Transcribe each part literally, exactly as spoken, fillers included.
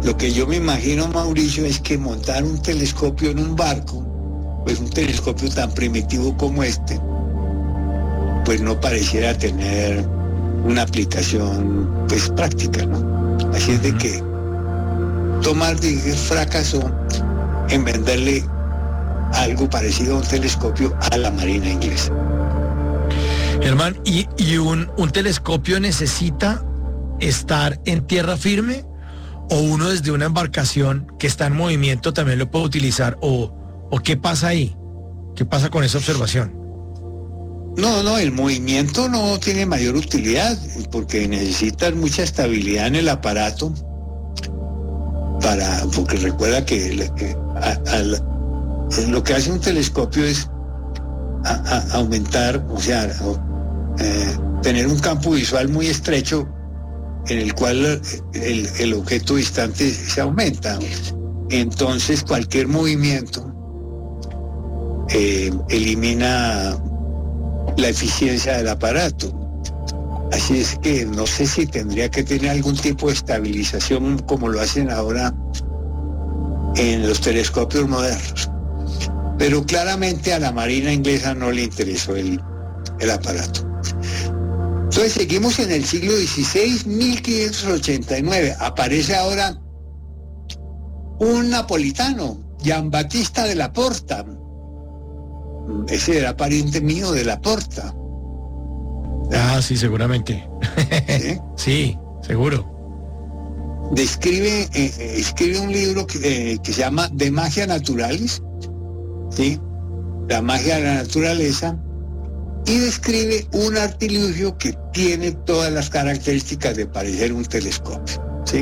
Lo que yo me imagino, Mauricio, es que montar un telescopio en un barco, pues un telescopio tan primitivo como este, pues no pareciera tener una aplicación pues práctica, ¿no? Así es de que Thomas Digges fracasó en venderle algo parecido a un telescopio a la Marina inglesa. Germán, ¿y, y un, un telescopio necesita estar en tierra firme o uno desde una embarcación que está en movimiento también lo puede utilizar? ¿O, o qué pasa ahí? ¿Qué pasa con esa observación? No, no, el movimiento no tiene mayor utilidad porque necesitas mucha estabilidad en el aparato para, porque recuerda que a, a, lo que hace un telescopio es a, a, aumentar, o sea, eh, tener un campo visual muy estrecho en el cual el, el objeto distante se aumenta. Entonces cualquier movimiento eh, elimina la eficiencia del aparato. Así es que no sé si tendría que tener algún tipo de estabilización como lo hacen ahora en los telescopios modernos. Pero claramente a la Marina inglesa no le interesó el, el aparato. Entonces seguimos en el siglo dieciséis, mil quinientos ochenta y nueve. Aparece ahora un napolitano, Gian Battista de la Porta. Ese era pariente mío de la Porta. Ah, sí, seguramente. ¿Sí? Sí, seguro. Describe, eh, escribe un libro que, eh, que se llama De Magia Naturalis, ¿sí? La magia de la naturaleza, y describe un artilugio que tiene todas las características de parecer un telescopio, ¿sí?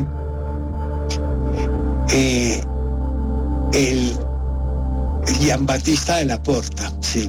Eh, el Gian Battista de la Porta, sí.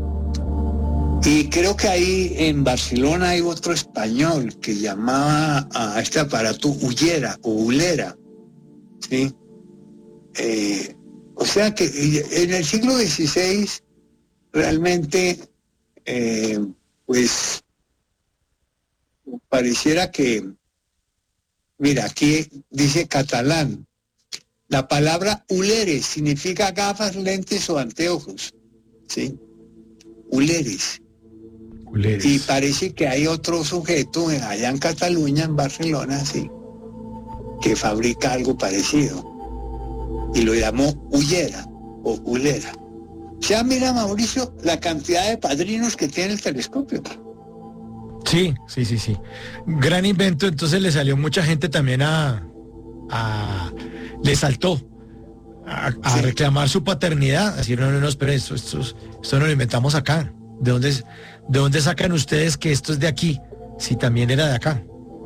Y creo que ahí en Barcelona hay otro español que llamaba a este aparato Ullera o Ulera, ¿sí? Eh, o sea que en el siglo dieciséis realmente, eh, pues, pareciera que, mira, aquí dice catalán, la palabra uleres significa gafas, lentes o anteojos, ¿sí? Uleres. Uleres. Y parece que hay otro sujeto allá en Cataluña, en Barcelona, sí, que fabrica algo parecido. Y lo llamó Ullera o Ulera. Ya mira, Mauricio, la cantidad de padrinos que tiene el telescopio. Sí, sí, sí, sí. Gran invento, entonces le salió mucha gente también a... a le saltó a, a sí. reclamar su paternidad. Decir, no, no, no, espera, esto, esto, esto no lo inventamos acá. ¿De dónde, ¿De dónde sacan ustedes que esto es de aquí? Si también era de acá,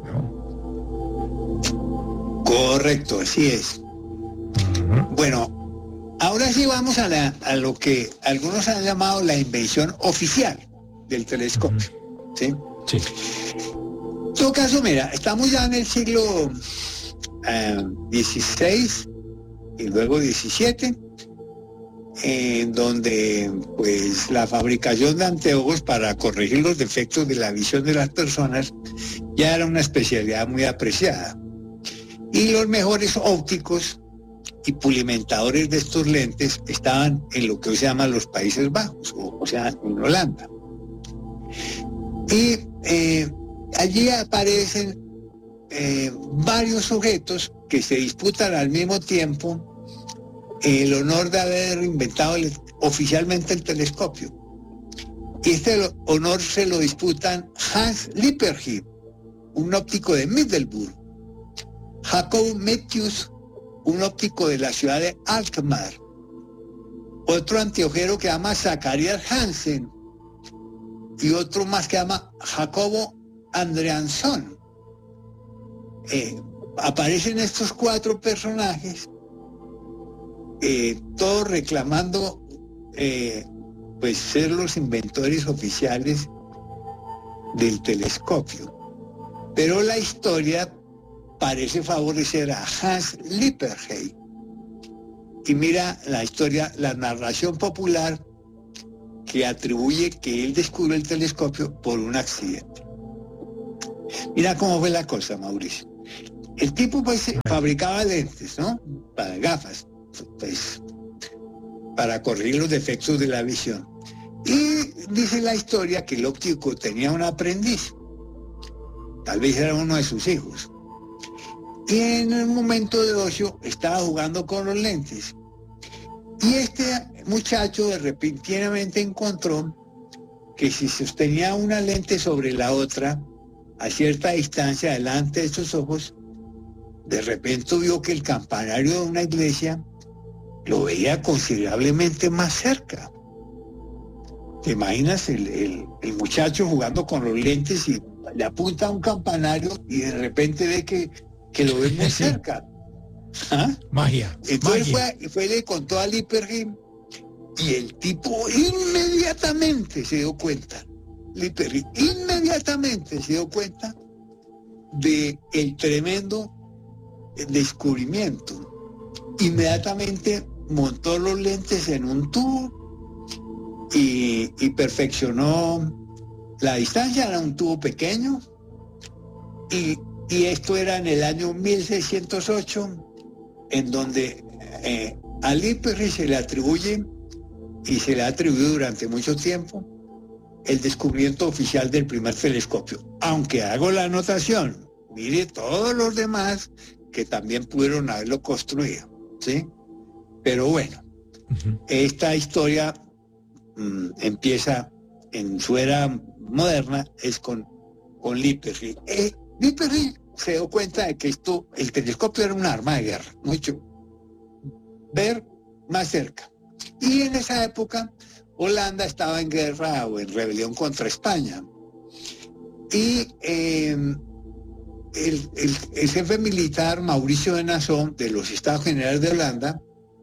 ¿no? Correcto, así es. Uh-huh. Bueno, ahora sí vamos a, la, a lo que algunos han llamado la invención oficial del telescopio. Uh-huh. ¿Sí? Sí. En todo caso, mira, estamos ya en el siglo eh, dieciséis y luego diecisiete, en donde pues la fabricación de anteojos para corregir los defectos de la visión de las personas ya era una especialidad muy apreciada. Y los mejores ópticos y pulimentadores de estos lentes estaban en lo que hoy se llama los Países Bajos, o, o sea, en Holanda. Y eh, allí aparecen eh, varios sujetos que se disputan al mismo tiempo el honor de haber inventado el, oficialmente el telescopio. Y este honor se lo disputan Hans Lippershey, un óptico de Middelburg, Jacob Metius, un óptico de la ciudad de Alkmaar, otro anteojero que se llama Zacharias Hansen, y otro más que se llama Jacobo Andreasson. Eh, aparecen estos cuatro personajes, eh, todos reclamando eh, pues ser los inventores oficiales del telescopio. Pero la historia parece favorecer a Hans Lippershey. Y mira la historia, la narración popular que atribuye que él descubrió el telescopio por un accidente. Mira cómo fue la cosa, Mauricio. el tipo pues fabricaba lentes, ¿no? Para gafas, pues, para corregir los defectos de la visión. Y dice la historia que el óptico tenía un aprendiz, tal vez era uno de sus hijos, y en el momento de ocio estaba jugando con los lentes. Y este muchacho de repentinamente encontró que si sostenía una lente sobre la otra, a cierta distancia delante de sus ojos, de repente vio que el campanario de una iglesia lo veía considerablemente más cerca. ¿Te imaginas el, el, el muchacho jugando con los lentes y le apunta a un campanario y de repente ve que, que lo ve muy cerca? ¿Ah? Magia. Entonces magia. Fue, fue, le contó a Lippershey y el tipo inmediatamente se dio cuenta. Lippershey inmediatamente se dio cuenta de el tremendo descubrimiento. Inmediatamente montó los lentes en un tubo y, y perfeccionó la distancia. Era un tubo pequeño y, y esto era en el año mil seiscientos ocho, en donde eh, a Lippershey se le atribuye y se le ha atribuido durante mucho tiempo el descubrimiento oficial del primer telescopio, aunque hago la anotación, mire todos los demás que también pudieron haberlo construido, ¿sí? Pero bueno, uh-huh. Esta historia mmm, empieza en su era moderna, es con, con Lippershey. Eh, Lippershey se dio cuenta de que esto, el telescopio era un arma de guerra, mucho, ver más cerca. Y en esa época Holanda estaba en guerra o en rebelión contra España. Y eh, el, el, el jefe militar Mauricio de Nassau de los Estados Generales de Holanda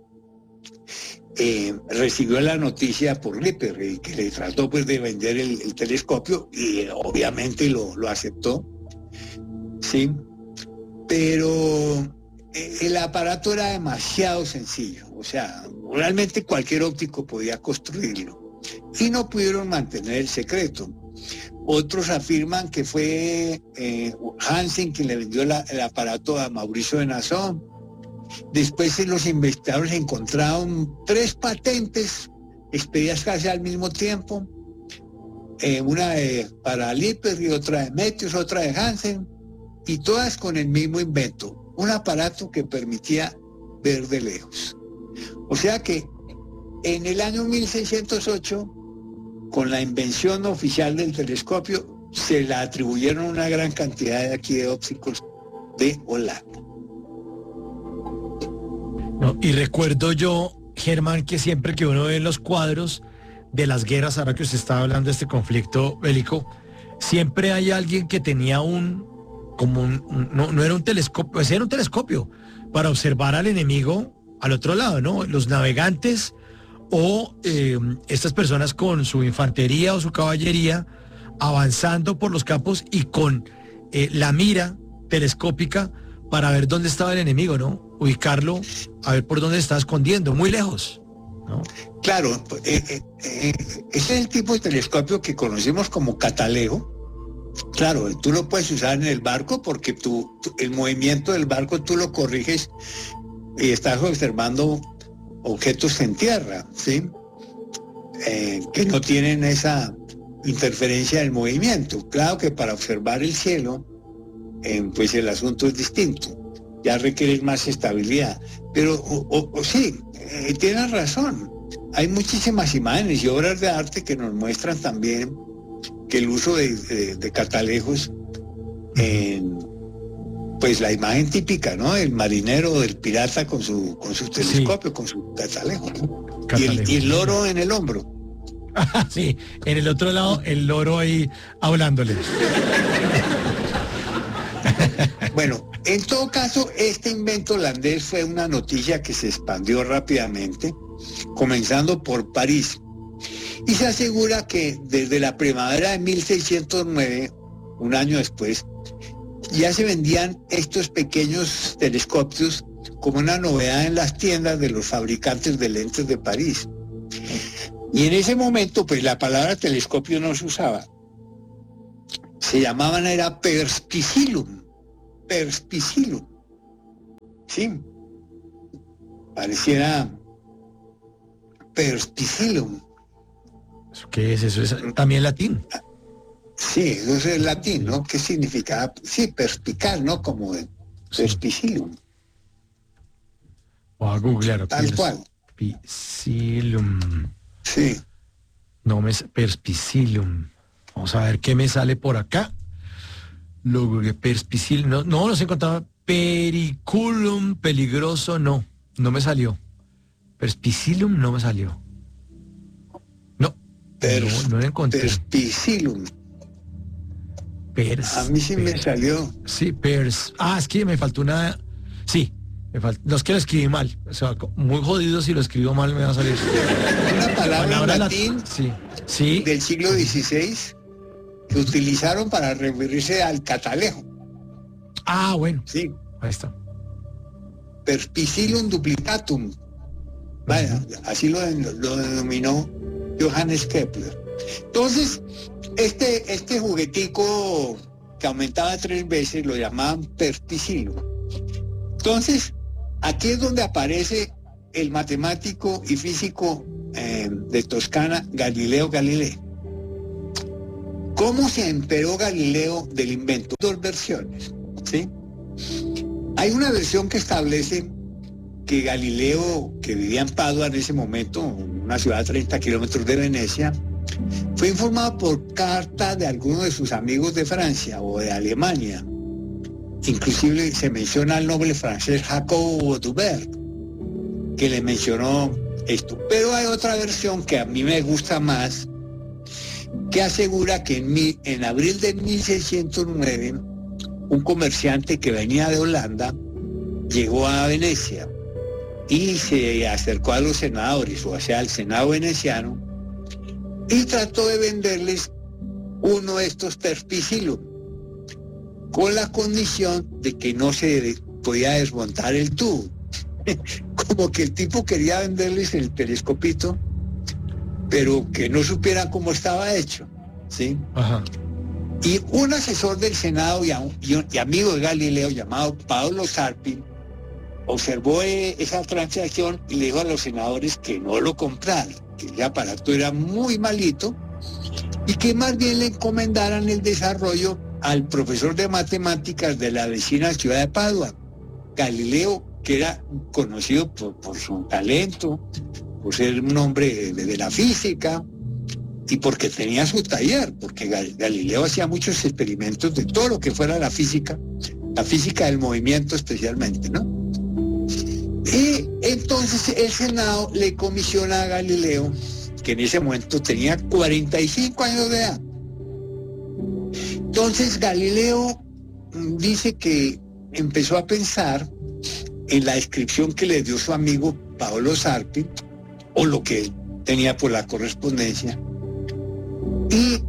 eh, recibió la noticia por Lippershey, que le trató pues de vender el, el telescopio y eh, obviamente lo, lo aceptó, sí, pero eh, el aparato era demasiado sencillo, o sea, realmente cualquier óptico podía construirlo y no pudieron mantener el secreto. Otros afirman que fue eh, Hansen quien le vendió la, el aparato a Mauricio de Nassau. Después los investigadores encontraron tres patentes expedidas casi al mismo tiempo, eh, una de, para Lippershey, otra de Metius, otra de Hansen, y todas con el mismo invento, un aparato que permitía ver de lejos. O sea que en el año mil seiscientos ocho, con la invención oficial del telescopio, se le atribuyeron una gran cantidad de aquí de ópticos de Holanda. No, y recuerdo yo, Germán, que siempre que uno ve los cuadros de las guerras, ahora que usted estaba hablando de este conflicto bélico, siempre hay alguien que tenía un, como un, un no, no era un telescopio, pues era un telescopio para observar al enemigo al otro lado, ¿no? Los navegantes o eh, estas personas con su infantería o su caballería avanzando por los campos y con eh, la mira telescópica para ver dónde estaba el enemigo, ¿no? Ubicarlo, a ver por dónde está escondiendo, muy lejos, ¿no? Claro, eh, eh, eh, ese es el tipo de telescopio que conocemos como catalejo. Claro, tú lo puedes usar en el barco porque tú, tú, el movimiento del barco tú lo corriges y estás observando objetos en tierra, ¿sí? Eh, que no tienen esa interferencia del movimiento. Claro que para observar el cielo, eh, pues el asunto es distinto, ya requiere más estabilidad. Pero, o, o, o sí, eh, tienes razón, hay muchísimas imágenes y obras de arte que nos muestran también que el uso de, de, de catalejos en, pues la imagen típica, ¿no? El marinero o del pirata con su, con su telescopio, sí, con su catalejo, ¿no? Catalejo. Y, el, y el loro en el hombro. Sí, en el otro lado el loro ahí hablándole. Bueno, en todo caso, este invento holandés fue una noticia que se expandió rápidamente, comenzando por París. Y se asegura que desde la primavera de mil seiscientos nueve, un año después, ya se vendían estos pequeños telescopios como una novedad en las tiendas de los fabricantes de lentes de París. Y en ese momento, pues la palabra telescopio no se usaba. Se llamaban, era perspicillum, perspicillum. sí, pareciera perspicillum. ¿Qué es eso? ¿Es también latín? Sí, eso es el latín, ¿no? ¿Qué significa? Sí, perspicaz, ¿no? Como de perspicillum. Voy a googlear. Tal cual. Perspicillum. Sí. No me... Perspicillum. Vamos a ver qué me sale por acá. Lo que perspicillum... No, no, no se encontraba. Periculum peligroso, no. No me salió. Perspicillum no me salió. No. Pers, no, no lo encontré. Perspicillum. Pers, a mí sí pers, me salió. Sí, pers. Ah, es que me faltó una... Sí, me faltó... No es que lo escribí mal. O sea, muy jodido si lo escribo mal me va a salir. Una palabra, palabra en latín lat... sí. Sí. del siglo dieciséis que utilizaron para referirse al catalejo. Ah, bueno. Sí. Ahí está. Perspicillum duplicatum. Vaya, uh-huh. Así lo, lo denominó Johannes Kepler. Entonces, este, este juguetico que aumentaba tres veces lo llamaban perspicillum. Entonces, aquí es donde aparece el matemático y físico eh, de Toscana, Galileo Galilei. ¿Cómo se enteró Galileo del invento? Dos versiones, ¿sí? Hay una versión que establece que Galileo, que vivía en Padua en ese momento, una ciudad a treinta kilómetros de Venecia, fue informado por carta de algunos de sus amigos de Francia o de Alemania. Inclusive se menciona al noble francés Jacob Dubert, que le mencionó esto. Pero hay otra versión que a mí me gusta más, que asegura que en, mi, en abril de mil seiscientos nueve, un comerciante que venía de Holanda llegó a Venecia y se acercó a los senadores, o sea, al Senado veneciano, y trató de venderles uno de estos perspicillum, con la condición de que no se podía desmontar el tubo. Como que el tipo quería venderles el telescopito, pero que no supieran cómo estaba hecho, ¿sí? Ajá. Y un asesor del Senado y, a, y, y amigo de Galileo llamado Paolo Sarpi observó eh, esa transacción y le dijo a los senadores que no lo compraran, que el aparato era muy malito y que más bien le encomendaran el desarrollo al profesor de matemáticas de la vecina ciudad de Padua, Galileo, que era conocido por, por su talento, por ser un hombre de, de la física y porque tenía su taller, porque Galileo hacía muchos experimentos de todo lo que fuera la física, la física del movimiento especialmente, ¿no? Y entonces el Senado le comisiona a Galileo, que en ese momento tenía cuarenta y cinco años de edad. Entonces Galileo dice que empezó a pensar en la descripción que le dio su amigo Paolo Sarpi, o lo que él tenía por la correspondencia, y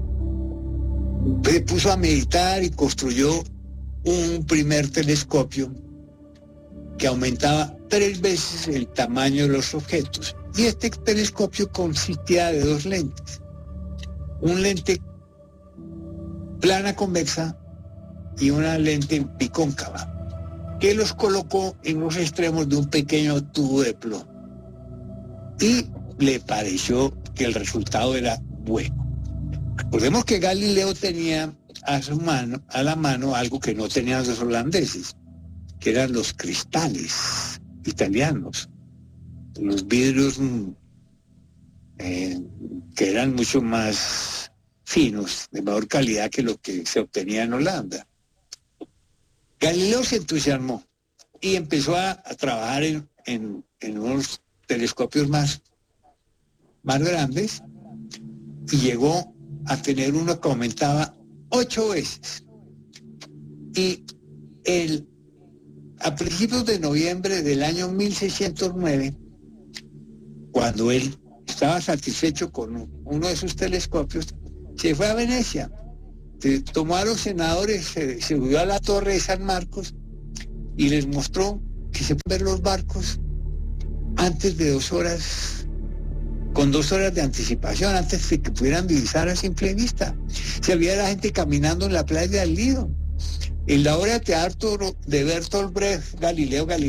se puso a meditar y construyó un primer telescopio que aumentaba tres veces el tamaño de los objetos. Y este telescopio consistía de dos lentes, un lente plana convexa y una lente bicóncava, que los colocó en los extremos de un pequeño tubo de plomo. Y le pareció que el resultado era bueno. Recordemos que Galileo tenía a su mano, a la mano, algo que no tenían los holandeses, que eran los cristales italianos, los vidrios eh, que eran mucho más finos, de mejor calidad que lo que se obtenía en Holanda. Galileo se entusiasmó y empezó a, a trabajar en, en, en unos telescopios más, más grandes y llegó a tener uno que aumentaba ocho veces. Y el, a principios de noviembre del año mil seiscientos nueve, cuando él estaba satisfecho con uno de sus telescopios, se fue a Venecia, se tomó a los senadores, se, se subió a la torre de San Marcos y les mostró que se pueden ver los barcos antes de dos horas, con dos horas de anticipación, antes de que pudieran divisar a simple vista. Se veía la gente caminando en la playa del Lido. En la obra de teatro de Bertolt Brecht, Galileo Galilei